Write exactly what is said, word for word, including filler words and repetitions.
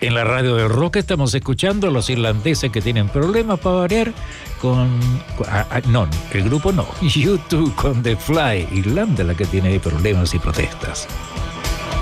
En la radio de rock estamos escuchando a los irlandeses que tienen problemas para variar con... Ah, ah, no, el grupo no. YouTube con The Fly. Irlanda la que tiene problemas y protestas.